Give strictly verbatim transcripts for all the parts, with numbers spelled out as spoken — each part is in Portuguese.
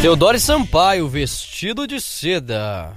Teodoro Sampaio, Vestido de Seda.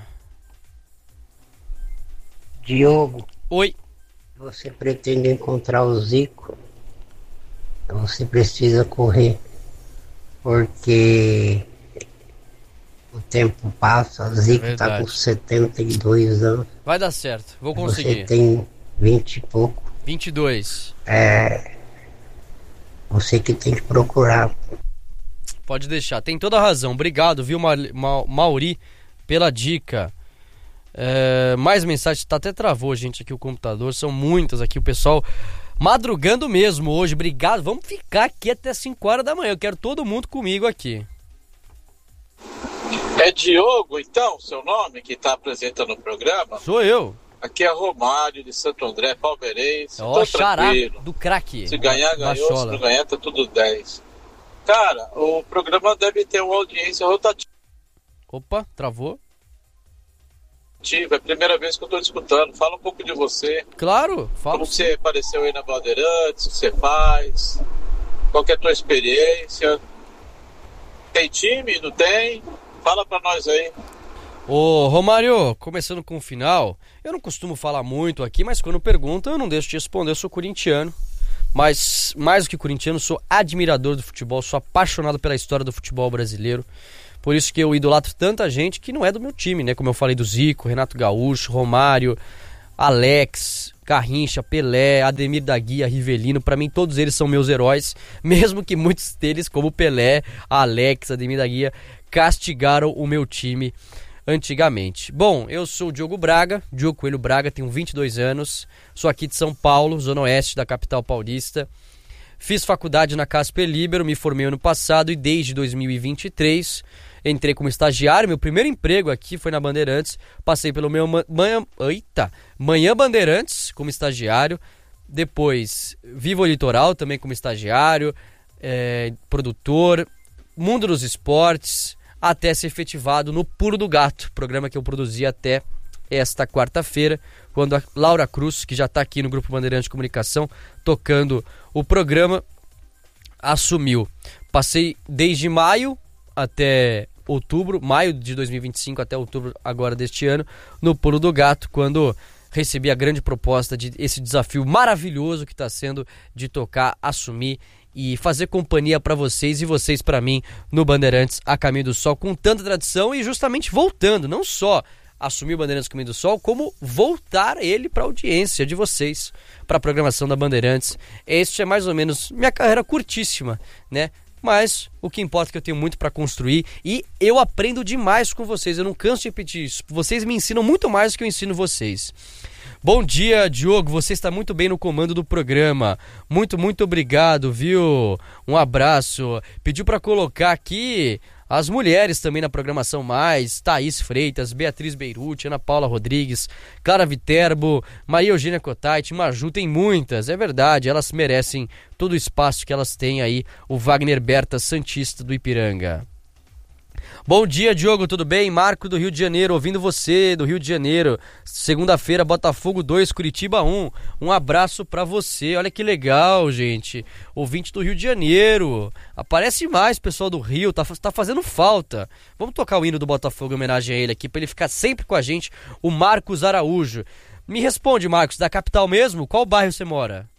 Diogo. Oi. Você pretende encontrar o Zico? Você precisa correr, porque o tempo passa. O Zico está com setenta e dois anos. Vai dar certo, vou conseguir. Você tem vinte e pouco. vinte e dois. É. Você que tem que procurar. Pode deixar, tem toda a razão. Obrigado, viu, Ma Ma Mauri, pela dica. É, mais mensagens, tá, até travou, gente, aqui o computador. São muitas aqui, o pessoal madrugando mesmo hoje. Obrigado, vamos ficar aqui até cinco horas da manhã. Eu quero todo mundo comigo aqui. É Diogo, então, seu nome, que tá apresentando o programa? Sou eu. Aqui é Romário, de Santo André, palmeirense. Ó, Tô xará tranquilo. do craque. Se ganhar, ganhou. Bachola. Se não ganhar, tá tudo dez. Cara, o programa deve ter uma audiência rotativa. Opa, travou. É a primeira vez que eu tô escutando. Fala um pouco de você. Claro, fala. Como você apareceu aí na Bandeirantes, o que você faz, qual que é a tua experiência. Tem time, não tem? Fala pra nós aí. Ô, Romário, começando com o final, eu não costumo falar muito aqui, mas quando perguntam eu não deixo de responder. Eu sou corintiano, mas mais do que corintiano, sou admirador do futebol, sou apaixonado pela história do futebol brasileiro. Por isso que eu idolatro tanta gente que não é do meu time, né? Como eu falei do Zico, Renato Gaúcho, Romário, Alex, Garrincha, Pelé, Ademir da Guia, Rivelino. Pra mim todos eles são meus heróis, mesmo que muitos deles, como Pelé, Alex, Ademir da Guia, castigaram o meu time antigamente. Bom, eu sou o Diogo Braga, Diogo Coelho Braga, tenho vinte e dois anos, sou aqui de São Paulo, zona oeste da capital paulista. Fiz faculdade na Casper Libero, me formei ano passado e desde dois mil e vinte e três entrei como estagiário. Meu primeiro emprego aqui foi na Bandeirantes, passei pelo meu manhã, eita, manhã Bandeirantes como estagiário, depois Vivo Litoral também como estagiário, é, produtor, Mundo dos Esportes, até ser efetivado no Pulo do Gato, programa que eu produzi até esta quarta-feira, quando a Laura Cruz, que já está aqui no Grupo Bandeirante de Comunicação, tocando o programa, assumiu. Passei desde maio até outubro, maio de dois mil e vinte e cinco até outubro agora deste ano, no Pulo do Gato, quando recebi a grande proposta de esse desafio maravilhoso que está sendo de tocar, assumir e fazer companhia para vocês e vocês para mim no Bandeirantes a Caminho do Sol, com tanta tradição e justamente voltando, não só assumir o Bandeirantes Caminho do Sol, como voltar ele para a audiência de vocês, para a programação da Bandeirantes. Este é mais ou menos minha carreira curtíssima, né? Mas o que importa é que eu tenho muito para construir e eu aprendo demais com vocês, eu não canso de repetir isso. Vocês me ensinam muito mais do que eu ensino vocês. Bom dia, Diogo, você está muito bem no comando do programa. Muito, muito obrigado, viu? Um abraço. Pediu para colocar aqui as mulheres também na programação mais. Thaís Freitas, Beatriz Beirute, Ana Paula Rodrigues, Clara Viterbo, Maria Eugênia Cotait, Maju, tem muitas, é verdade. Elas merecem todo o espaço que elas têm aí. O Wagner Berta, Santista do Ipiranga. Bom dia, Diogo, tudo bem? Marco do Rio de Janeiro, ouvindo você do Rio de Janeiro. Segunda-feira, Botafogo dois, Curitiba um. Um abraço pra você, olha que legal, gente. Ouvinte do Rio de Janeiro. Aparece mais, pessoal do Rio, tá, tá fazendo falta. Vamos tocar o hino do Botafogo em homenagem a ele aqui, pra ele ficar sempre com a gente, o Marcos Araújo. Me responde, Marcos, da capital mesmo? Qual bairro você mora?